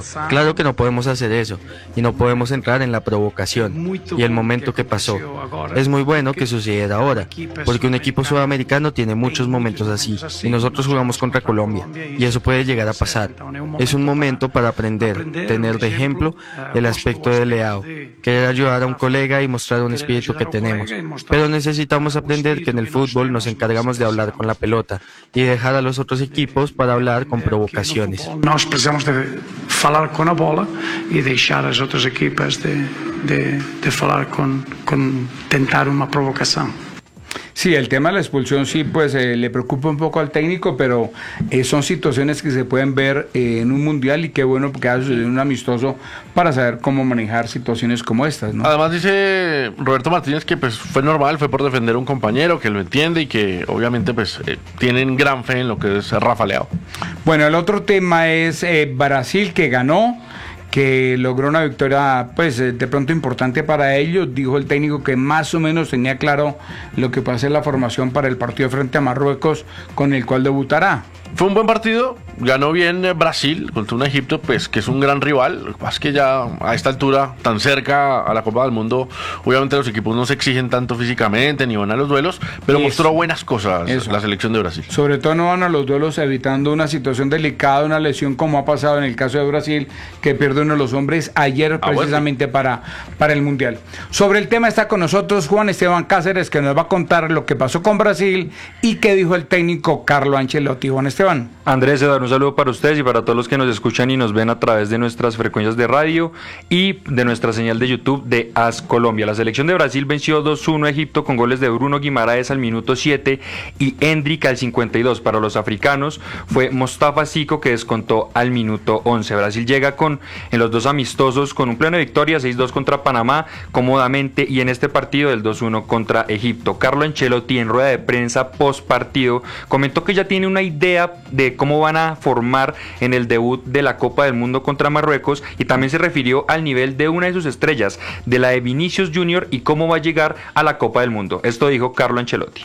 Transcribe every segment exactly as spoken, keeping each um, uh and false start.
Claro que no podemos hacer eso y no podemos entrar en la provocación y el momento que pasó. Es muy bueno que sucediera ahora, porque un equipo sudamericano tiene muchos momentos así y nosotros jugamos contra Colombia y eso puede llegar a pasar. Es un momento para aprender, tener de ejemplo el aspecto de Leao, querer ayudar a un colega y mostrar un espíritu que tenemos. Pero necesitamos aprender que en el fútbol nos encargamos de hablar con la pelota y dejar a los otros equipos para hablar con provocaciones. Nós precisamos de falar com a bola e deixar as outras equipas de, de, de falar con, con tentar una provocación. Sí, el tema de la expulsión sí, pues eh, le preocupa un poco al técnico, pero eh, son situaciones que se pueden ver eh, en un mundial y qué bueno que ha sucedido en un amistoso para saber cómo manejar situaciones como estas, ¿no? Además dice Roberto Martínez que pues fue normal, fue por defender a un compañero que lo entiende y que obviamente pues eh, tienen gran fe en lo que es Rafa Leao. Bueno, el otro tema es eh, Brasil, que ganó, que logró una victoria pues de pronto importante para ellos. Dijo el técnico que más o menos tenía claro lo que puede ser la formación para el partido frente a Marruecos, con el cual debutará. Fue un buen partido, ganó bien Brasil contra un Egipto pues que es un gran rival. Lo que pasa es que ya a esta altura, tan cerca a la Copa del Mundo, obviamente los equipos no se exigen tanto físicamente ni van a los duelos, pero eso, mostró buenas cosas eso. La selección de Brasil. Sobre todo no van a los duelos evitando una situación delicada, una lesión como ha pasado en el caso de Brasil, que pierde uno de los hombres ayer ah, precisamente bueno. para, para el Mundial. Sobre el tema está con nosotros Juan Esteban Cáceres, que nos va a contar lo que pasó con Brasil y qué dijo el técnico Carlo Ancelotti. Juan Esteban. Andrés, Eduardo, un saludo para ustedes y para todos los que nos escuchan y nos ven a través de nuestras frecuencias de radio y de nuestra señal de YouTube de AS Colombia. La selección de Brasil venció dos uno a Egipto con goles de Bruno Guimaraes al minuto siete y Endrick al cincuenta y dos. Para los africanos fue Mostafa Zico que descontó al minuto once. Brasil llega con en los dos amistosos con un pleno de victoria, seis dos contra Panamá cómodamente, y en este partido del dos uno contra Egipto. Carlo Ancelotti en rueda de prensa post partido comentó que ya tiene una idea de cómo van a formar en el debut de la Copa del Mundo contra Marruecos, y también se refirió al nivel de una de sus estrellas, de la de Vinicius Júnior, y cómo va a llegar a la Copa del Mundo. Esto dijo Carlo Ancelotti.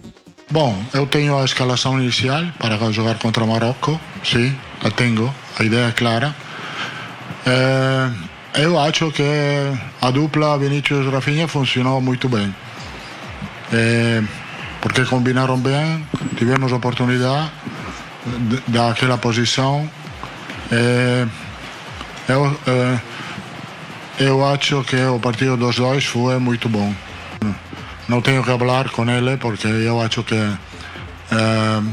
Bom, eu tenho a escalação inicial para jogar contra Marrocos, sim, a tenho, a ideia é clara. É, eu acho que a dupla Vinicius-Rafinha funcionou muito bem, é, porque combinaram bem, tivemos oportunidade daquela posição. É, eu, é, eu acho que o partido dos dois foi muito bom. Não tenho que falar com ele porque eu acho que é,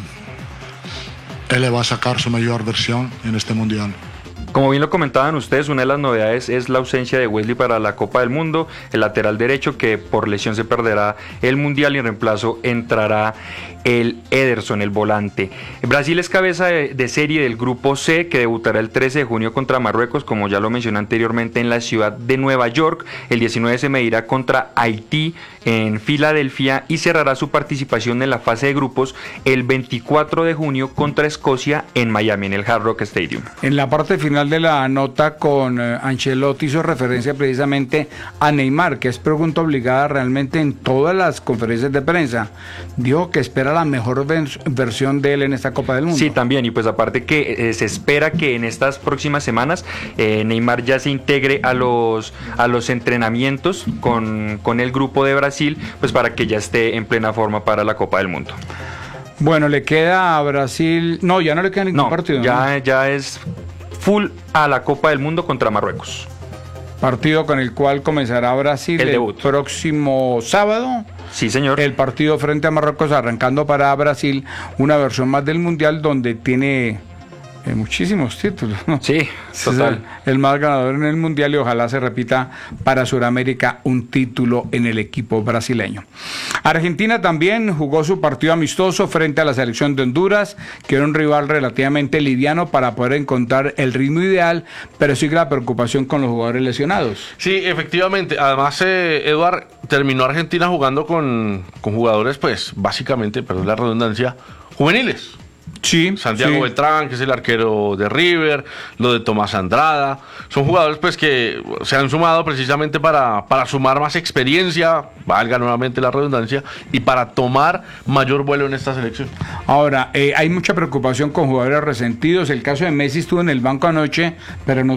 ele vai sacar sua melhor versão neste Mundial. Como bien lo comentaban ustedes, una de las novedades es la ausencia de Wesley para la Copa del Mundo, el lateral derecho que por lesión se perderá el Mundial, y en reemplazo entrará el Ederson, el volante. Brasil es cabeza de, de serie del grupo C, que debutará el trece de junio contra Marruecos, como ya lo mencioné anteriormente, en la ciudad de Nueva York. El diecinueve se medirá contra Haití en Filadelfia y cerrará su participación en la fase de grupos el veinticuatro de junio contra Escocia en Miami, en el Hard Rock Stadium. En la parte final de la nota con eh, Ancelotti hizo referencia precisamente a Neymar, que es pregunta obligada realmente en todas las conferencias de prensa. Dijo que espera la mejor vers- versión de él en esta Copa del Mundo. Sí, también, y pues aparte que eh, se espera que en estas próximas semanas eh, Neymar ya se integre a los, a los entrenamientos con, con el grupo de Brasil, pues para que ya esté en plena forma para la Copa del Mundo. Bueno, le queda a Brasil, no, ya no le queda ningún no, partido. Ya, ¿no? ya es full a la Copa del Mundo contra Marruecos. Partido con el cual comenzará Brasil el, el próximo sábado. Sí, señor. El partido frente a Marruecos, arrancando para Brasil una versión más del Mundial donde tiene eh, muchísimos títulos, ¿no? Sí, total. El, el más ganador en el Mundial, y ojalá se repita para Sudamérica un título en el equipo brasileño. Argentina también jugó su partido amistoso frente a la selección de Honduras, que era un rival relativamente liviano para poder encontrar el ritmo ideal, pero sigue la preocupación con los jugadores lesionados. Sí, efectivamente. Además, eh, Eduard, terminó Argentina jugando con, con jugadores, pues, básicamente, perdón la redundancia, juveniles. Sí, Santiago sí. Beltrán, que es el arquero de River, lo de Tomás Andrada, son jugadores pues que se han sumado precisamente para, para sumar más experiencia, valga nuevamente la redundancia, y para tomar mayor vuelo en esta selección. Ahora, eh, hay mucha preocupación con jugadores resentidos. El caso de Messi estuvo en el banco anoche, pero no